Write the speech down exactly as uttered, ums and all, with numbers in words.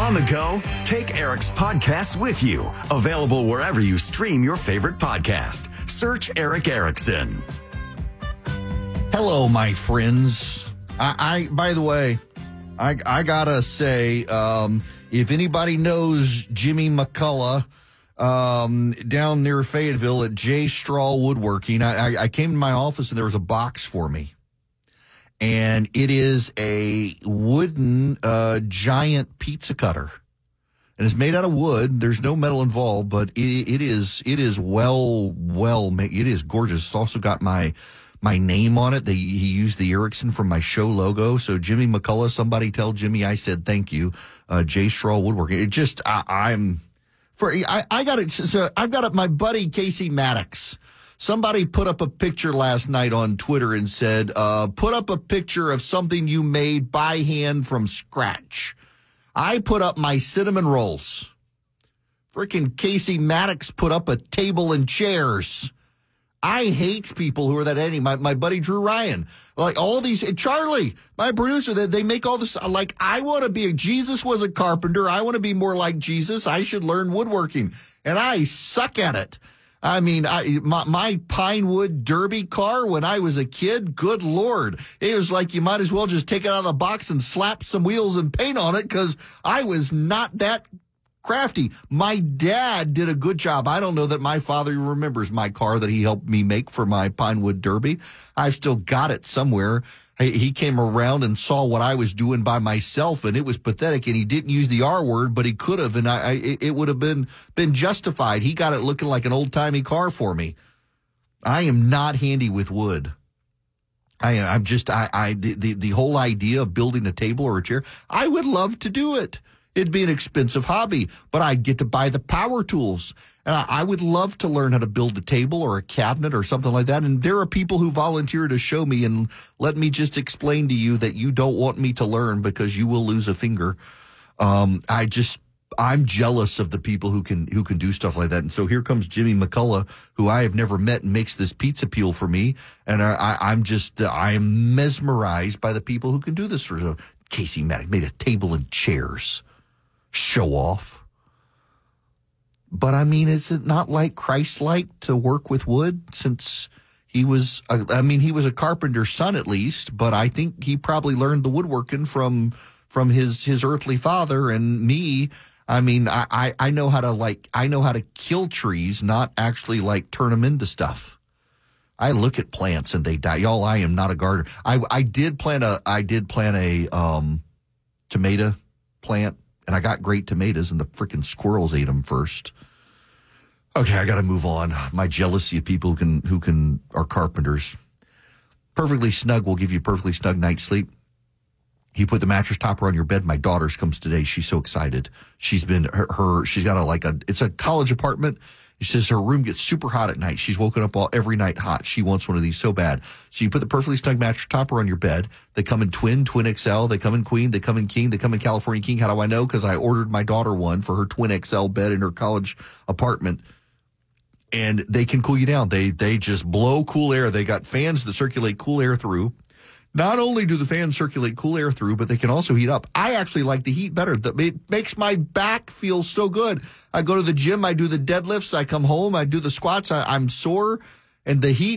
On the go, take Eric's podcasts with you. Available wherever you stream your favorite podcast. Search Eric Erickson. Hello, my friends. I, I by the way, I, I gotta say, um, if anybody knows Jimmy McCullough um, down near Fayetteville at J. Straw Woodworking, I, I, I came to my office and there was a box for me. And it is a wooden uh, giant pizza cutter. And it's made out of wood. There's no metal involved, but it, it is it is well, well made. It is gorgeous. It's also got my my name on it. They, he used the Erickson from my show logo. So Jimmy McCullough, somebody tell Jimmy I said thank you. Uh, J. Straw Woodworking. It just, I, I'm, for I, I got it. So I've got it, my buddy Casey Maddox. Somebody put up a picture last night on Twitter and said, uh, put up a picture of something you made by hand from scratch. I put up my cinnamon rolls. Freaking Casey Maddox put up a table and chairs. I hate people who are that any. My, my buddy Drew Ryan, like all these, Charlie, my producer, they, they make all this, like, I want to be, a, Jesus was a carpenter. I want to be more like Jesus. I should learn woodworking. And I suck at it. I mean, I, my, my Pinewood Derby car when I was a kid, good Lord. It was like you might as well just take it out of the box and slap some wheels and paint on it because I was not that crafty. My dad did a good job. I don't know that my father remembers my car that he helped me make for my Pinewood Derby. I've still got it somewhere. He came around and saw what I was doing by myself, and it was pathetic. And he didn't use the R word, but he could have, and I, I it would have been been justified. He got it looking like an old timey car for me. I am not handy with wood. I, I'm just I, I the, the the whole idea of building a table or a chair. I would love to do it. It'd be an expensive hobby, but I'd get to buy the power tools. And I, I would love to learn how to build a table or a cabinet or something like that. And there are people who volunteer to show me, and let me just explain to you that you don't want me to learn because you will lose a finger. Um, I just, I'm jealous of the people who can, who can do stuff like that. And so here comes Jimmy McCullough, who I have never met, and makes this pizza peel for me. And I, I, I'm just, I am mesmerized by the people who can do this. For Casey Maddox made a table and chairs. Show off. But I mean, is it not like Christ-like to work with wood, since he was, a, I mean, he was a carpenter's son at least, but I think he probably learned the woodworking from from his, his earthly father. And me, I mean, I, I, I know how to like, I know how to kill trees, not actually like turn them into stuff. I look at plants and they die. Y'all, I am not a gardener. I, I did plant a, I did plant a um, tomato plant. And I got great tomatoes, and the freaking squirrels ate them first. Okay, I got to move on. My jealousy of people who can who can are carpenters. Perfectly Snug will give you perfectly snug night's sleep. You put the mattress topper on your bed. My daughter's comes today. She's so excited. She's been her, her she's got a like a it's a college apartment. She says her room gets super hot at night. She's woken up all every night hot. She wants one of these so bad. So you put the perfectly snug mattress topper on your bed. They come in twin, twin X L. They come in queen. They come in king. They come in California king. How do I know? Because I ordered my daughter one for her twin X L bed in her college apartment. And they can cool you down. They they just blow cool air. They got fans that circulate cool air through. Not only do the fans circulate cool air through, but they can also heat up. I actually like the heat better. It makes my back feel so good. I go to the gym, I do the deadlifts, I come home, I do the squats, I, I'm sore, and the heat